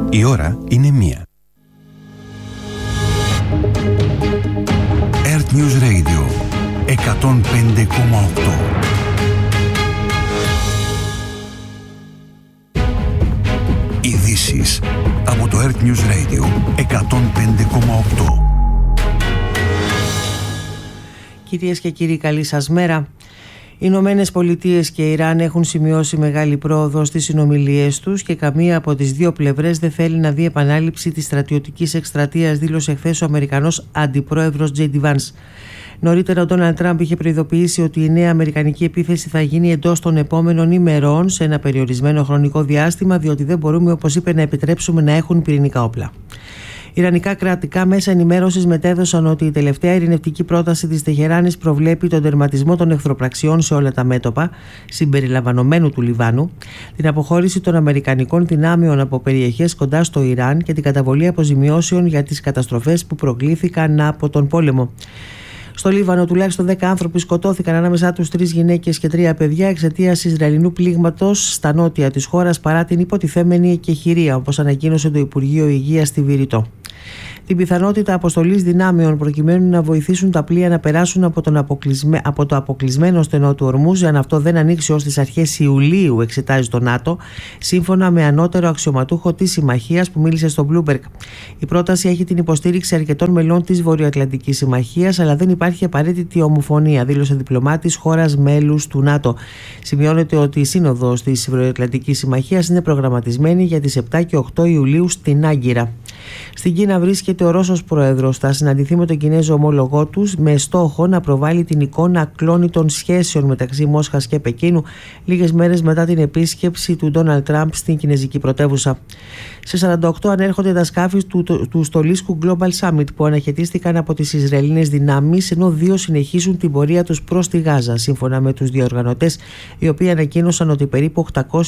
Η ώρα είναι 1. Earth News Radio 105,8. Ειδήσεις από το Earth News Radio 105,8. Κυρίες και κύριοι, καλή σας μέρα. Οι Ηνωμένες Πολιτείες και Ιράν έχουν σημειώσει μεγάλη πρόοδο στις συνομιλίες τους και καμία από τις δύο πλευρές δεν θέλει να δει επανάληψη της στρατιωτικής εκστρατείας, δήλωσε χθες ο Αμερικανός αντιπρόεδρος J.D. Vance. Νωρίτερα, ο Ντόναλντ Τραμπ είχε προειδοποιήσει ότι η νέα αμερικανική επίθεση θα γίνει εντός των επόμενων ημερών σε ένα περιορισμένο χρονικό διάστημα, διότι δεν μπορούμε, όπως είπε, να επιτρέψουμε να έχουν πυρηνικά όπλα. Ιρανικά κρατικά μέσα ενημέρωσης μετέδωσαν ότι η τελευταία ειρηνευτική πρόταση της Τεχεράνης προβλέπει τον τερματισμό των εχθροπραξιών σε όλα τα μέτωπα, συμπεριλαμβανομένου του Λιβάνου, την αποχώρηση των αμερικανικών δυνάμεων από περιοχές κοντά στο Ιράν και την καταβολή αποζημιώσεων για τις καταστροφές που προκλήθηκαν από τον πόλεμο. Στο Λίβανο, τουλάχιστον 10 άνθρωποι σκοτώθηκαν, ανάμεσά τους 3 γυναίκες και 3 παιδιά, εξαιτίας Ισραηλινού πλήγματος στα νότια της χώρας παρά την υποτιθέμενη εκεχηρία, όπως ανακοίνωσε το Υπουργείο Υγείας στη Βηρητό. Την πιθανότητα αποστολής δυνάμεων προκειμένου να βοηθήσουν τα πλοία να περάσουν από το αποκλεισμένο στενό του Ορμούζ, αν αυτό δεν ανοίξει ως τις αρχές Ιουλίου, εξετάζει το ΝΑΤΟ, σύμφωνα με ανώτερο αξιωματούχο της Συμμαχίας που μίλησε στο Bloomberg. Η πρόταση έχει την υποστήριξη αρκετών μελών της Βορειοατλαντικής Συμμαχίας, αλλά δεν υπάρχει απαραίτητη ομοφωνία, δήλωσε διπλωμάτης χώρας μέλους του ΝΑΤΟ. Σημειώνεται ότι η σύνοδος της Βορειοατλαντικής Συμμαχίας είναι προγραμματισμένη για τις 7 και 8 Ιουλίου στην Άγκυρα. Στην Κίνα βρίσκεται ο Ρώσος Πρόεδρος. Θα συναντηθεί με τον Κινέζο ομόλογό τους με στόχο να προβάλλει την εικόνα κλόνητων σχέσεων μεταξύ Μόσχας και Πεκίνου, λίγες μέρες μετά την επίσκεψη του Ντόναλντ Τραμπ στην κινέζικη πρωτεύουσα. Σε 48 ανέρχονται τα σκάφη του Στολίσκου Global Summit που αναχαιτίστηκαν από τις Ισραηλινές δυνάμεις, ενώ 2 συνεχίζουν την πορεία τους προς τη Γάζα, σύμφωνα με τους διοργανωτές, οι οποίοι ανακοίνωσαν ότι περίπου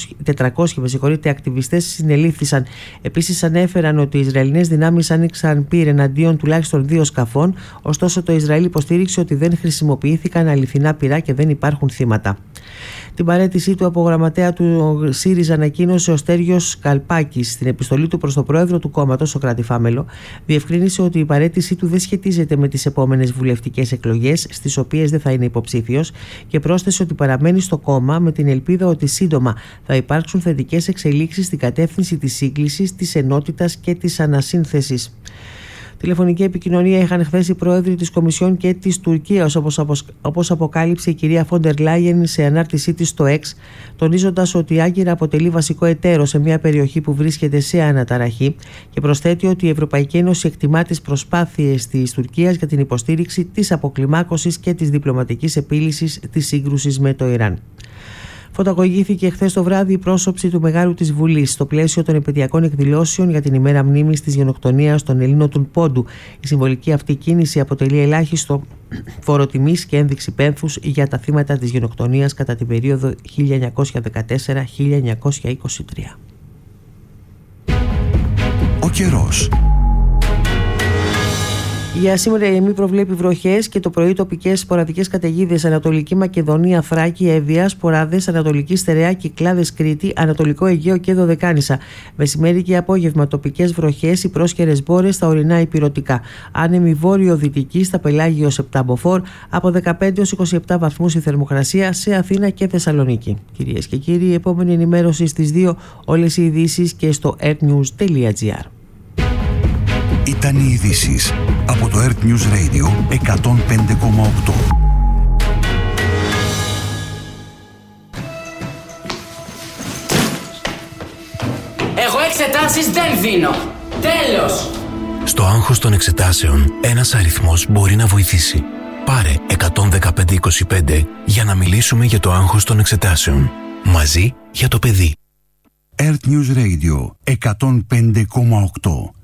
400 ακτιβιστές συνελήφθησαν. Επίσης, ανέφεραν ότι οι Ισραηλινές δυνάμεις άνοιξαν πυρ εναντίον τουλάχιστον 2 σκαφών, ωστόσο το Ισραήλ υποστήριξε ότι δεν χρησιμοποιήθηκαν αληθινά πυρά και δεν υπάρχουν θύματα. Την παραίτησή του από γραμματέα του ΣΥΡΙΖΑ ανακοίνωσε ο Στέργιος Καλπάκης. Στην επιστολή του προς τον πρόεδρο του κόμματος, Σωκράτη Φάμελο, διευκρίνησε ότι η παραίτησή του δεν σχετίζεται με τις επόμενες βουλευτικές εκλογές, στις οποίες δεν θα είναι υποψήφιος, και πρόσθεσε ότι παραμένει στο κόμμα με την ελπίδα ότι σύντομα θα υπάρξουν θετικές εξελίξεις στην κατεύθυνση της σύγκλησης, της ενότητας και της ανασύνθεσης. Τηλεφωνική επικοινωνία είχαν χθες οι πρόεδροι της Κομισιόν και της Τουρκίας, όπως αποκάλυψε η κυρία Φόντερ Λάιεν σε ανάρτησή της στο X, τονίζοντας ότι η Άγκυρα αποτελεί βασικό εταίρο σε μια περιοχή που βρίσκεται σε αναταραχή, και προσθέτει ότι η Ευρωπαϊκή Ένωση εκτιμά τις προσπάθειες της Τουρκίας για την υποστήριξη της αποκλιμάκωσης και της διπλωματικής επίλυσης της σύγκρουσης με το Ιράν. Φωτογραφήθηκε χθες το βράδυ η πρόσωψη του Μεγάρου της Βουλής στο πλαίσιο των επαιτειακών εκδηλώσεων για την ημέρα μνήμης της γενοκτονίας των Ελλήνων του Πόντου. Η συμβολική αυτή κίνηση αποτελεί ελάχιστο φόρο τιμής και ένδειξη πένθους για τα θύματα της γενοκτονίας κατά την περίοδο 1914-1923. Ο καιρός. Για σήμερα η ΕΜΗ προβλέπει βροχές και το πρωί τοπικές σποραδικές καταιγίδες Ανατολική Μακεδονία, Θράκη, Εύβοια, σποράδες Ανατολική Στερεά, Κυκλάδες, Κρήτη, Ανατολικό Αιγαίο και Δωδεκάνησα. Μεσημέρι και απόγευμα τοπικές βροχές, οι πρόσχερες μπόρες στα ορεινά υπηρωτικά. Άνεμη βόρειο-δυτική στα πελάγιο Σεπτάμποφορ, από 15 έως 27 βαθμούς η θερμοκρασία σε Αθήνα και Θεσσαλονίκη. Κυρίες και κύριοι, η επόμενη ενημέρωση στις 2, όλες οι ειδήσεις και στο earthnews.gr. Ήταν οι ειδήσεις από το Earth News Radio 105,8. Εγώ εξετάσεις δεν δίνω. Τέλος! Στο άγχος των εξετάσεων, ένας αριθμός μπορεί να βοηθήσει. Πάρε 11525 για να μιλήσουμε για το άγχος των εξετάσεων. Μαζί για το παιδί. Earth News Radio 105,8.